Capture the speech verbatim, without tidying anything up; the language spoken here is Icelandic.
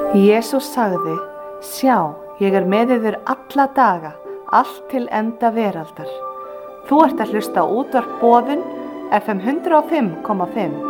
Jesús sagði: Sjá, ég er með yður alla daga, allt til enda veraldar. Þú ert að hlusta á útvarp Boðun, F M hundrað og fimm komma fimm.